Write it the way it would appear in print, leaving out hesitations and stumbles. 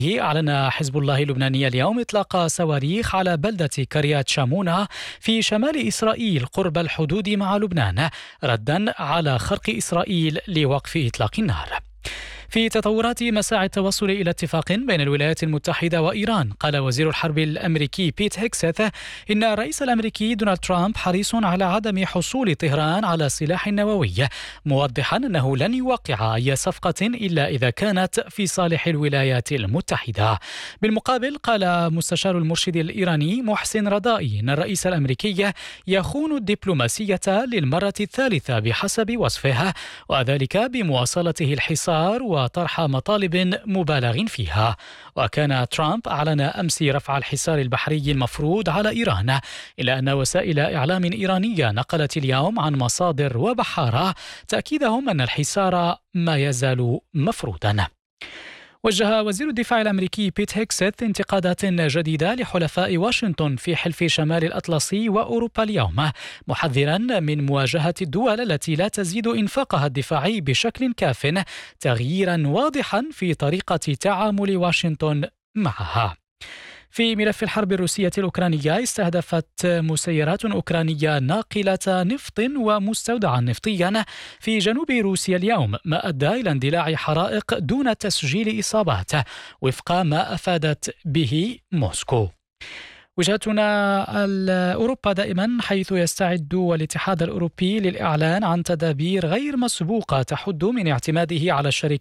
أعلن حزب الله اللبناني اليوم إطلاق صواريخ على بلدة كريات شامونة في شمال إسرائيل قرب الحدود مع لبنان، ردا على خرق إسرائيل لوقف إطلاق النار. في تطورات مساعي التوصل إلى اتفاق بين الولايات المتحدة وإيران، قال وزير الحرب الأمريكي بيت هيكسيث إن الرئيس الأمريكي دونالد ترامب حريص على عدم حصول طهران على سلاح نووي، موضحا أنه لن يوقع أي صفقة إلا إذا كانت في صالح الولايات المتحدة. بالمقابل، قال مستشار المرشد الإيراني محسن رضائي إن الرئيس الأمريكي يخون الدبلوماسية للمرة الثالثة بحسب وصفه، وذلك بمواصلته الحصار وطرح مطالب مبالغ فيها. وكان ترامب أعلن أمس رفع الحصار البحري المفروض على إيران، إلا أن وسائل إعلام إيرانية نقلت اليوم عن مصادر وبحارة تأكيدهم أن الحصار ما يزال مفروضا. وجه وزير الدفاع الأمريكي بيت هيكسيث انتقادات جديدة لحلفاء واشنطن في حلف شمال الأطلسي وأوروبا اليوم، محذرا من مواجهة الدول التي لا تزيد إنفاقها الدفاعي بشكل كاف، تغييرا واضحا في طريقة تعامل واشنطن معها. في ملف الحرب الروسية الأوكرانية، استهدفت مسيرات أوكرانية ناقلة نفط ومستودعا نفطيا في جنوب روسيا اليوم، ما أدى إلى اندلاع حرائق دون تسجيل إصابات وفق ما أفادت به موسكو. وجهتنا أوروبا دائما، حيث يستعد الاتحاد الأوروبي للإعلان عن تدابير غير مسبوقة تحد من اعتماده على الشركات